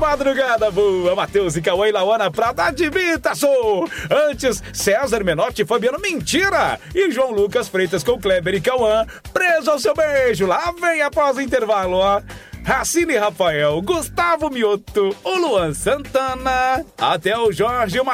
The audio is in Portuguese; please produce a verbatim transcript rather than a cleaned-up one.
madrugada boa, Matheus e Cauã e Lauana Prata, admita, sou. Antes, César Menotti e Fabiano, mentira. E João Lucas Freitas com Kleber e Cauã, preso ao seu beijo. Lá vem após o intervalo, ó. Racine Rafael, Gustavo Mioto, o Luan Santana, até o Jorge, o